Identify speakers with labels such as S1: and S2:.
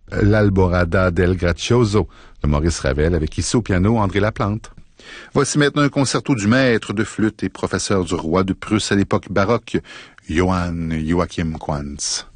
S1: l'Alborada del Gracioso de Maurice Ravel avec ici au piano André Laplante. Voici maintenant un concerto du maître de flûte et professeur du roi de Prusse à l'époque baroque, Johann Joachim Quantz.